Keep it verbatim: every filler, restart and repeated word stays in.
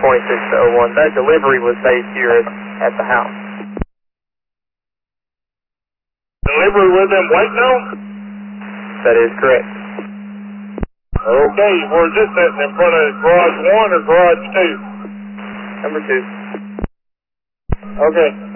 twenty-six oh one. That delivery was based here at, at the house. Delivery was in Waco? That is correct. Okay, where's this at? In front of garage one or garage two? Number two. Okay.